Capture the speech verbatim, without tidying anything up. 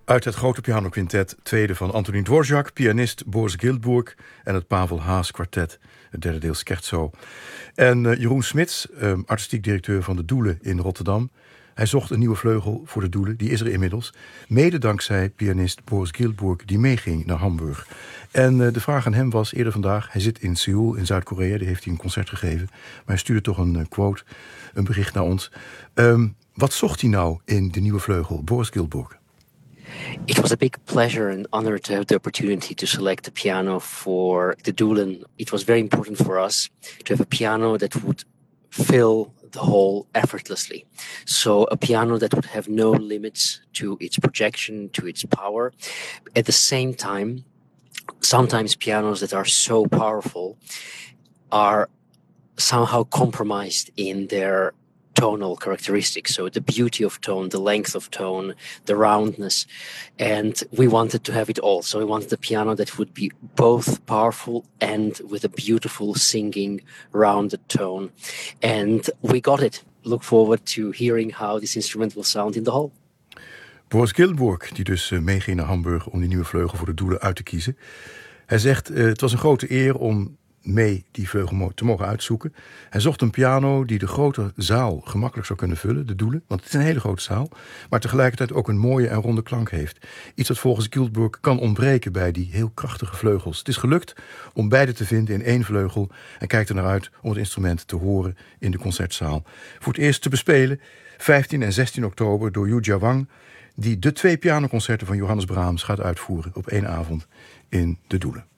Uit het grote pianoquintet, tweede van Antonín Dvořák, pianist Boris Giltburg en het Pavel Haas kwartet, het derde deel Scherzo. En uh, Jeroen Smits, uh, artistiek directeur van de Doelen in Rotterdam. Hij zocht een nieuwe vleugel voor de Doelen, die is er inmiddels. Mede dankzij pianist Boris Giltburg, die meeging naar Hamburg. En uh, de vraag aan hem was eerder vandaag, hij zit in Seoul in Zuid-Korea, daar heeft hij een concert gegeven. Maar hij stuurde toch een uh, quote, een bericht naar ons. Um, wat zocht hij nou in de nieuwe vleugel, Boris Giltburg? It was a big pleasure and honor to have the opportunity to select the piano for the Doelen. It was very important for us to have a piano that would fill the whole effortlessly. So a piano that would have no limits to its projection, to its power. At the same time, sometimes pianos that are so powerful are somehow compromised in their tonal characteristics. So the beauty of tone, the length of tone, the roundness. And we wanted to have it all. So we wanted a piano that would be both powerful and with a beautiful singing, rounded tone. And we got it. Look forward to hearing how this instrument will sound in the hall. Boris Giltburg, die dus uh, meeging naar Hamburg om die nieuwe vleugel voor de Doelen uit te kiezen. Hij zegt, uh, het was een grote eer om mee die vleugel te mogen uitzoeken. Hij zocht een piano die de grote zaal gemakkelijk zou kunnen vullen, de Doelen, want het is een hele grote zaal, maar tegelijkertijd ook een mooie en ronde klank heeft. Iets wat volgens Giltburg kan ontbreken bij die heel krachtige vleugels. Het is gelukt om beide te vinden in één vleugel en kijkt er naar uit om het instrument te horen in de concertzaal. Voor het eerst te bespelen, vijftien en zestien oktober, door Yu Wang, die de twee pianoconcerten van Johannes Brahms gaat uitvoeren op één avond in de Doelen.